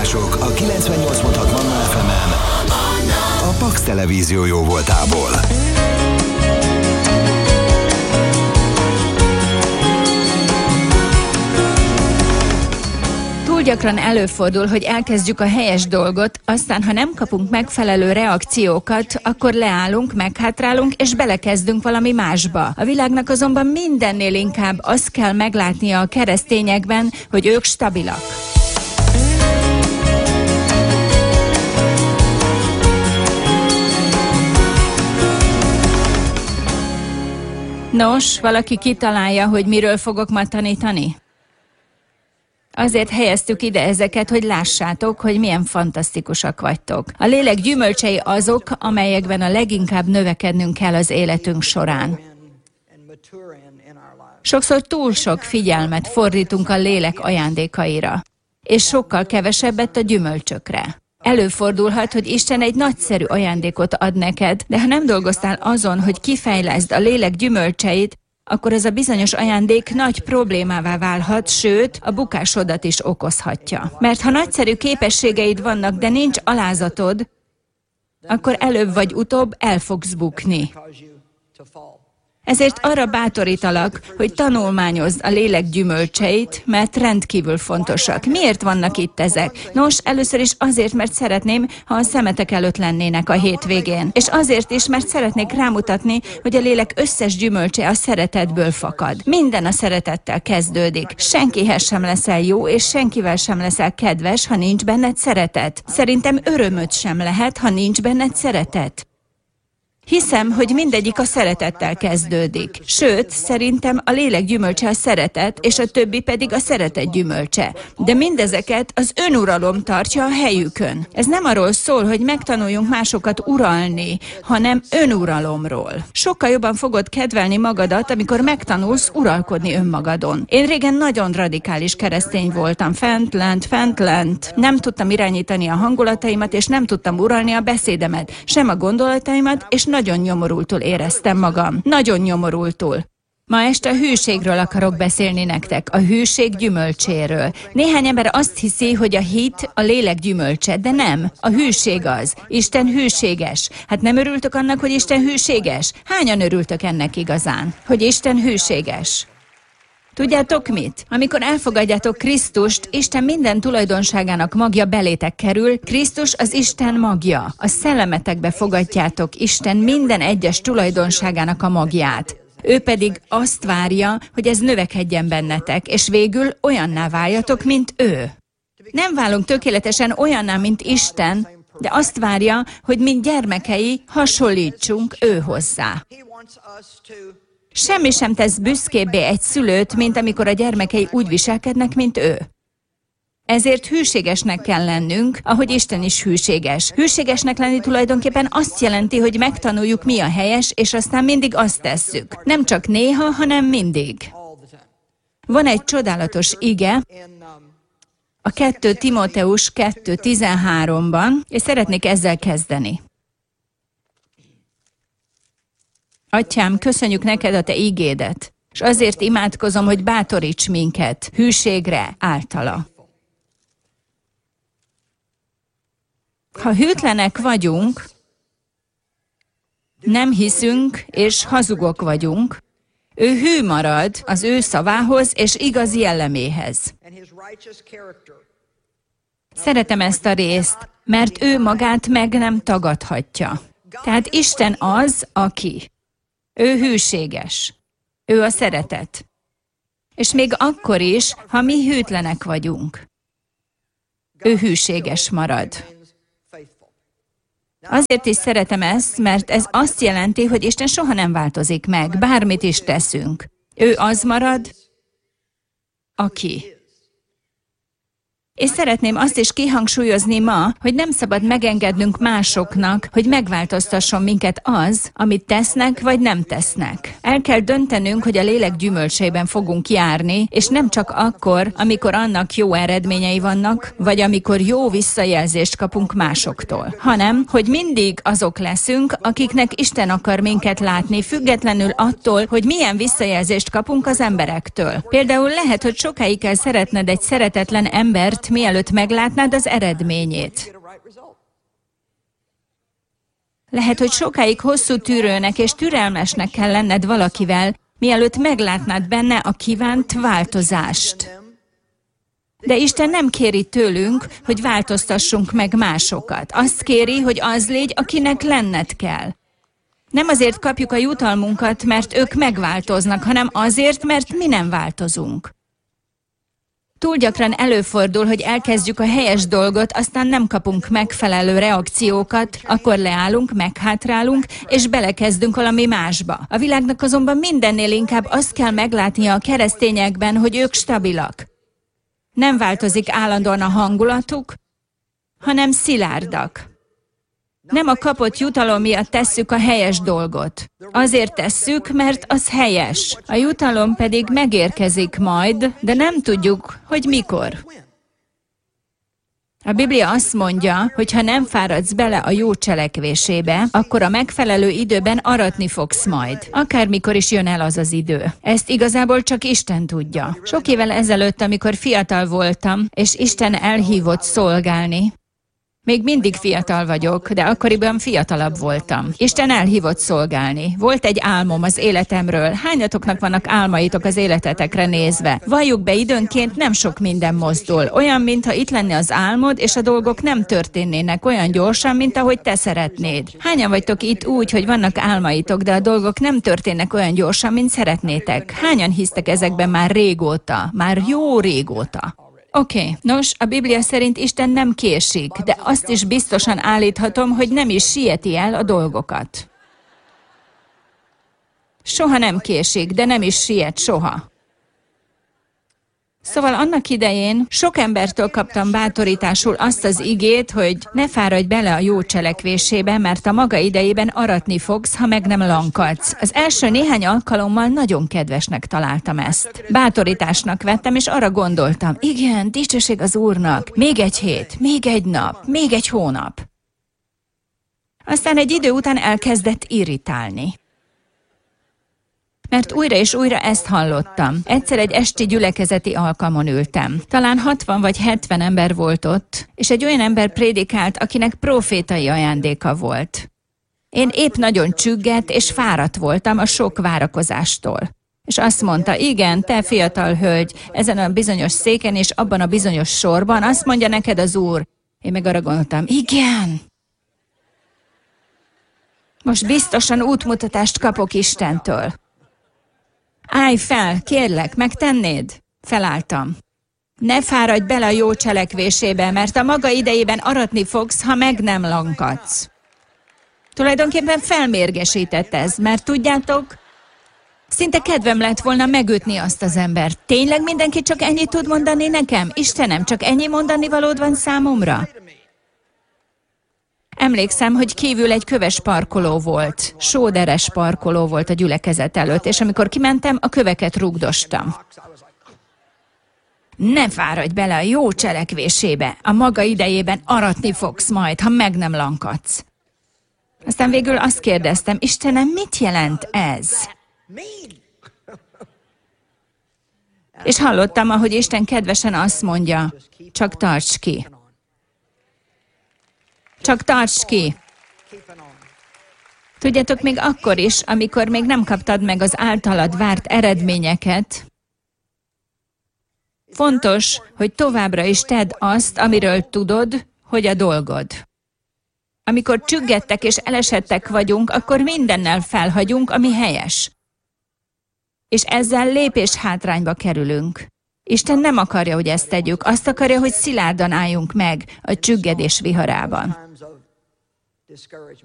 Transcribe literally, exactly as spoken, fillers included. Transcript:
Hírstározások a kilencvennyolc pont hat Manna ef emen a Pax Televízió jóvoltából. Túl gyakran előfordul, hogy elkezdjük a helyes dolgot, aztán ha nem kapunk megfelelő reakciókat, akkor leállunk, meghátrálunk és belekezdünk valami másba. A világnak azonban mindennél inkább azt kell meglátnia a keresztényekben, hogy ők stabilak. Nos, valaki kitalálja, hogy miről fogok ma tanítani? Azért helyeztük ide ezeket, hogy lássátok, hogy milyen fantasztikusak vagytok. A lélek gyümölcsei azok, amelyekben a leginkább növekednünk kell az életünk során. Sokszor túl sok figyelmet fordítunk a lélek ajándékaira, és sokkal kevesebbet a gyümölcsökre. Előfordulhat, hogy Isten egy nagyszerű ajándékot ad neked, de ha nem dolgoztál azon, hogy kifejleszd a lélek gyümölcseit, akkor ez a bizonyos ajándék nagy problémává válhat, sőt, a bukásodat is okozhatja. Mert ha nagyszerű képességeid vannak, de nincs alázatod, akkor előbb vagy utóbb el fogsz bukni. Ezért arra bátorítalak, hogy tanulmányozd a lélek gyümölcseit, mert rendkívül fontosak. Miért vannak itt ezek? Nos, először is azért, mert szeretném, ha a szemetek előtt lennének a hétvégén. És azért is, mert szeretnék rámutatni, hogy a lélek összes gyümölcse a szeretetből fakad. Minden a szeretettel kezdődik. Senkihez sem leszel jó, és senkivel sem leszel kedves, ha nincs benned szeretet. Szerintem örömöd sem lehet, ha nincs benned szeretet. Hiszem, hogy mindegyik a szeretettel kezdődik. Sőt, szerintem a lélek gyümölcse a szeretet, és a többi pedig a szeretet gyümölcse. De mindezeket az önuralom tartja a helyükön. Ez nem arról szól, hogy megtanuljunk másokat uralni, hanem önuralomról. Sokkal jobban fogod kedvelni magadat, amikor megtanulsz uralkodni önmagadon. Én régen nagyon radikális keresztény voltam, fent, lent, fent, lent. Nem tudtam irányítani a hangulataimat, és nem tudtam uralni a beszédemet, sem a gondolataimat, és nagyon nyomorultul éreztem magam. Nagyon nyomorultul. Ma este a hűségről akarok beszélni nektek, a hűség gyümölcséről. Néhány ember azt hiszi, hogy a hit a lélek gyümölcse, de nem. A hűség az. Isten hűséges. Hát nem örültök annak, hogy Isten hűséges? Hányan örültök ennek igazán? Hogy Isten hűséges? Tudjátok mit? Amikor elfogadjátok Krisztust, Isten minden tulajdonságának magja belétek kerül, Krisztus az Isten magja. A szellemetekbe fogadjátok Isten minden egyes tulajdonságának a magját. Ő pedig azt várja, hogy ez növekedjen bennetek, és végül olyanná váljatok, mint ő. Nem válunk tökéletesen olyanná, mint Isten, de azt várja, hogy mint gyermekei hasonlítsunk ő hozzá. Semmi sem tesz büszkébbé egy szülőt, mint amikor a gyermekei úgy viselkednek, mint ő. Ezért hűségesnek kell lennünk, ahogy Isten is hűséges. Hűségesnek lenni tulajdonképpen azt jelenti, hogy megtanuljuk, mi a helyes, és aztán mindig azt tesszük. Nem csak néha, hanem mindig. Van egy csodálatos ige, a kettő Timóteus kettő tizenháromban, és szeretnék ezzel kezdeni. Atyám, köszönjük neked a te ígédet, és azért imádkozom, hogy bátoríts minket hűségre általa. Ha hűtlenek vagyunk, nem hiszünk, és hazugok vagyunk, ő hű marad az ő szavához és igazi jelleméhez. Szeretem ezt a részt, mert ő magát meg nem tagadhatja. Tehát Isten az, aki. Ő hűséges. Ő a szeretet. És még akkor is, ha mi hűtlenek vagyunk. Ő hűséges marad. Azért is szeretem ezt, mert ez azt jelenti, hogy Isten soha nem változik meg, bármit is teszünk. Ő az marad, aki. És szeretném azt is kihangsúlyozni ma, hogy nem szabad megengednünk másoknak, hogy megváltoztasson minket az, amit tesznek vagy nem tesznek. El kell döntenünk, hogy a lélek gyümölcseiben fogunk járni, és nem csak akkor, amikor annak jó eredményei vannak, vagy amikor jó visszajelzést kapunk másoktól, hanem, hogy mindig azok leszünk, akiknek Isten akar minket látni, függetlenül attól, hogy milyen visszajelzést kapunk az emberektől. Például lehet, hogy sokáig kell szeretned egy szeretetlen embert, alatt, mielőtt meglátnád az eredményét. Lehet, hogy sokáig hosszú tűrőnek és türelmesnek kell lenned valakivel, mielőtt meglátnád benne a kívánt változást. De Isten nem kéri tőlünk, hogy változtassunk meg másokat. Azt kéri, hogy az légy, akinek lenned kell. Nem azért kapjuk a jutalmunkat, mert ők megváltoznak, hanem azért, mert mi nem változunk. Túl gyakran előfordul, hogy elkezdjük a helyes dolgot, aztán nem kapunk megfelelő reakciókat, akkor leállunk, meghátrálunk, és belekezdünk valami másba. A világnak azonban mindennél inkább azt kell meglátnia a keresztényekben, hogy ők stabilak. Nem változik állandóan a hangulatuk, hanem szilárdak. Nem a kapott jutalom miatt tesszük a helyes dolgot. Azért tesszük, mert az helyes. A jutalom pedig megérkezik majd, de nem tudjuk, hogy mikor. A Biblia azt mondja, hogy ha nem fáradsz bele a jó cselekvésébe, akkor a megfelelő időben aratni fogsz majd. Akármikor is jön el az az idő. Ezt igazából csak Isten tudja. Sok évvel ezelőtt, amikor fiatal voltam, és Isten elhívott szolgálni, még mindig fiatal vagyok, de akkoriban fiatalabb voltam. Isten elhívott szolgálni. Volt egy álmom az életemről. Hányatoknak vannak álmaitok az életetekre nézve? Valljuk be, időnként nem sok minden mozdul. Olyan, mintha itt lenne az álmod, és a dolgok nem történnének olyan gyorsan, mint ahogy te szeretnéd. Hányan vagytok itt úgy, hogy vannak álmaitok, de a dolgok nem történnek olyan gyorsan, mint szeretnétek? Hányan hisztek ezekben már régóta? Már jó régóta? Oké, okay. Nos, a Biblia szerint Isten nem késik, de azt is biztosan állíthatom, hogy nem is sieti el a dolgokat. Soha nem késik, de nem is siet soha. Szóval annak idején sok embertől kaptam bátorításul azt az igét, hogy ne fáradj bele a jó cselekvésébe, mert a maga idejében aratni fogsz, ha meg nem lankadsz. Az első néhány alkalommal nagyon kedvesnek találtam ezt. Bátorításnak vettem, és arra gondoltam, igen, dicsőség az Úrnak, még egy hét, még egy nap, még egy hónap. Aztán egy idő után elkezdett irritálni. Mert újra és újra ezt hallottam. Egyszer egy esti gyülekezeti alkalmon ültem. Talán hatvan vagy hetven ember volt ott, és egy olyan ember prédikált, akinek profétai ajándéka volt. Én épp nagyon csüggett és fáradt voltam a sok várakozástól. És azt mondta, igen, te fiatal hölgy, ezen a bizonyos széken és abban a bizonyos sorban, azt mondja neked az Úr. Én meg arra gondoltam, igen. Most biztosan útmutatást kapok Istentől. Állj fel, kérlek, megtennéd? Felálltam. Ne fáradj bele a jó cselekvésébe, mert a maga idejében aratni fogsz, ha meg nem lankadsz. Tulajdonképpen felmérgesített ez, mert tudjátok, szinte kedvem lett volna megütni azt az embert. Tényleg mindenki csak ennyit tud mondani nekem? Istenem, csak ennyi mondani valód van számomra? Emlékszem, hogy kívül egy köves parkoló volt, sóderes parkoló volt a gyülekezet előtt, és amikor kimentem, a köveket rugdostam. Ne fáradj bele a jó cselekvésébe, a maga idejében aratni fogsz majd, ha meg nem lankadsz. Aztán végül azt kérdeztem, Istenem, mit jelent ez? És hallottam, ahogy Isten kedvesen azt mondja, csak tarts ki. Csak tarts ki! Tudjátok, még akkor is, amikor még nem kaptad meg az általad várt eredményeket, fontos, hogy továbbra is tedd azt, amiről tudod, hogy a dolgod. Amikor csüggettek és elesettek vagyunk, akkor mindennel felhagyunk, ami helyes. És ezzel lépés hátrányba kerülünk. Isten nem akarja, hogy ezt tegyük, azt akarja, hogy szilárdan álljunk meg a csüggedés viharában.